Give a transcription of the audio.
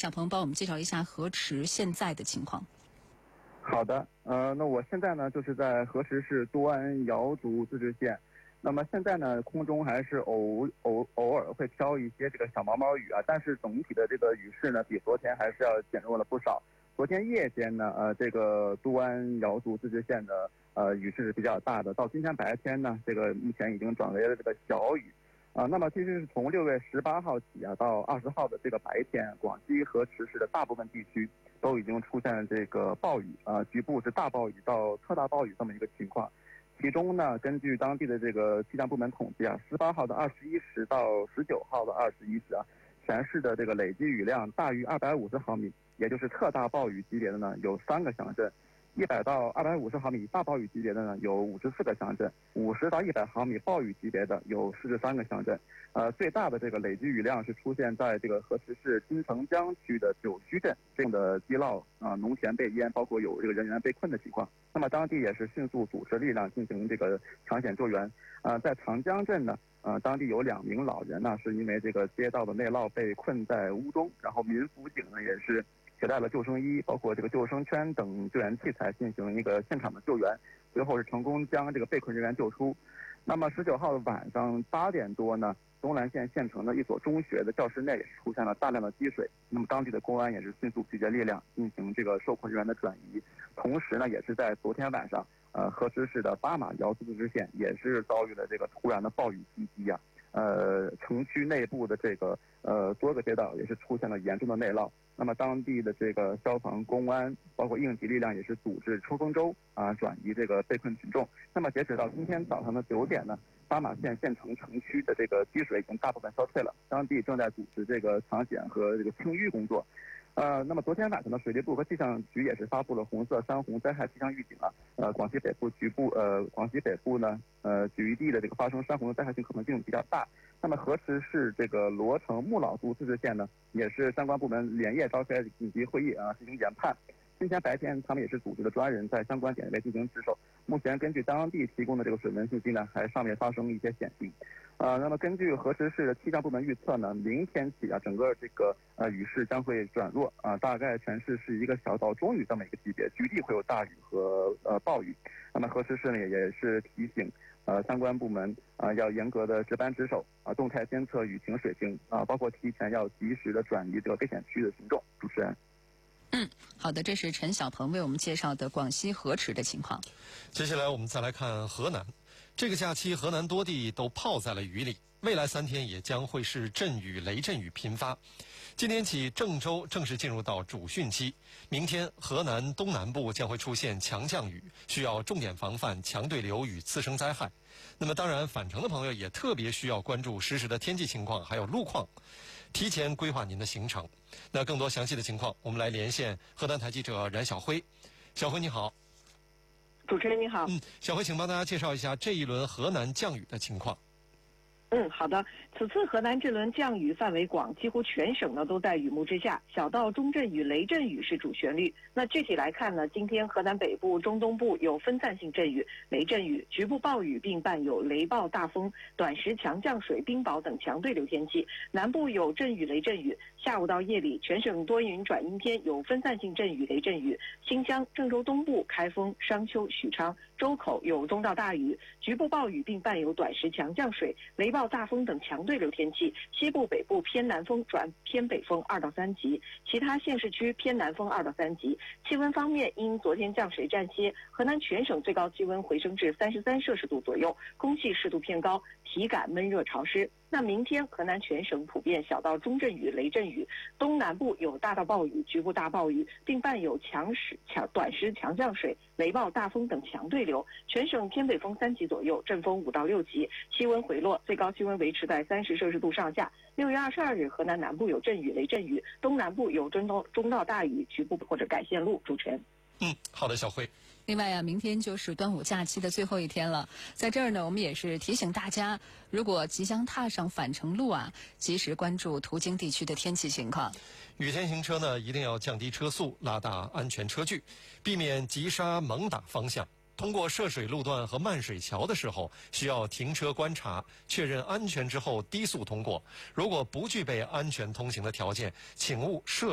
小鹏帮我们介绍一下河池现在的情况。 好的，那我现在呢就是在河池市多安瑶族自治县。那么现在呢，空中还是偶尔会飘一些这个小毛毛雨啊，但是总体的这个雨势呢，比昨天还是要减弱了不少。昨天夜间呢，这个多安瑶族自治县的雨势是比较大的，到今天白天呢，这个目前已经转为了这个小雨。那么其实是从6月18号起啊，到20号的这个白天，广西河池市的大部分地区都已经出现了这个暴雨局部是大暴雨到特大暴雨这么一个情况。其中呢，根据当地的这个气象部门统计啊，18号的21时到19号的21时啊，全市的这个累计雨量大于250毫米，也就是特大暴雨级别的呢有3个乡镇，100到250毫米大暴雨级别的呢有54个乡镇，50到100毫米暴雨级别的有43个乡镇。最大的这个累计雨量是出现在这个河池市金城江区的九须镇，这样的地涝农田被淹，包括有这个人员被困的情况。那么当地也是迅速组织力量进行这个抢险救援。在长江镇呢，当地有2名老人呢是因为这个街道的内涝被困在屋中，然后民辅警呢也是携带了救生衣，包括这个救生圈等救援器材进行一个现场的救援，最后是成功将这个被困人员救出。那么19号的晚上8点多呢，东兰县县城的一所中学的教室内也是出现了大量的积水，那么当地的公安也是迅速集结力量进行这个受困人员的转移。同时呢，也是在昨天晚上，河池市的巴马瑶族自治县也是遭遇了这个突然的暴雨袭击啊，城区内部的这个多个街道也是出现了严重的内涝。那么当地的这个消防、公安，包括应急力量也是组织冲锋舟转移这个被困群众。那么截止到今天早上的9点呢，巴马县县城城区的这个积水已经大部分消退了，当地正在组织这个抢险和这个清淤工作。那么昨天晚上呢，水利部和气象局也是发布了红色3红灾害气象预警啊。广西北部呢，局地的这个发生山洪的灾害性可能性比较大。那么河池市这个罗城木老族自治县呢，也是相关部门连夜召开紧急会议进行研判。今天白天，他们也是组织了专人在相关点位进行值守。目前根据当地提供的这个水文信息呢，还尚未发生一些险情。那么根据河池市的气象部门预测呢，明天起整个这个雨势将会转弱大概全市是一个小到中雨这么一个级别，局地会有大雨和暴雨。那么河池市呢也是提醒相关部门要严格的值班值守动态监测雨情水情包括提前要及时的转移这个危险区域的行动。主持人。 好的，这是陈小鹏为我们介绍的广西河池的情况。 接下来我们再来看河南。这个假期河南多地都泡在了雨里，未来3天也将会是阵雨、雷阵雨频发。今天起，郑州正式进入到主汛期，明天河南东南部将会出现强降雨，需要重点防范强对流与次生灾害。那么当然，返程的朋友也特别需要关注实时的天气情况还有路况，提前规划您的行程。那更多详细的情况，我们来连线河南台记者冉晓辉。小辉你好。 主持人你好。 小辉，请帮大家介绍一下这一轮河南降雨的情况。 好的。此次河南这轮降雨范围广，几乎全省呢都在雨幕之下，小到中阵雨、雷阵雨是主旋律。那具体来看呢，今天河南北部、中东部有分散性阵雨、雷阵雨，局部暴雨，并伴有雷暴、大风、短时强降水、冰雹等强对流天气。南部有阵雨、雷阵雨。下午到夜里，全省多云转阴天，有分散性阵雨、雷阵雨。新乡、郑州东部、开封、商丘、许昌、周口有中到大雨，局部暴雨，并伴有短时强降水、雷暴、大风等强对流天气。西部、北部偏南风转偏北风2到3级，其他县市区偏南风2到3级。气温方面，因昨天降水暂歇，河南全省最高气温回升至33摄氏度左右，空气湿度偏高，体感闷热潮湿。那明天河南全省普遍小到中阵雨、雷阵雨，东南部有大到暴雨、局部大暴雨，并伴有短时强降水、雷暴、大风等强对流。全省偏北风3级左右，阵风5到6级，气温回落，最高气温维持在30摄氏度上下。6月22日，河南南部有阵雨、雷阵雨，东南部有中到大雨，局部或者改线路。主持人。 好的，小辉。 另外明天就是端午假期的最后一天了，在这儿呢，我们也是提醒大家，如果即将踏上返程路及时关注途经地区的天气情况。 雨天行车呢，一定要降低车速，拉大安全车距，避免急刹猛打方向。通过涉水路段和漫水桥的时候，需要停车观察，确认安全之后低速通过。如果不具备安全通行的条件，请勿涉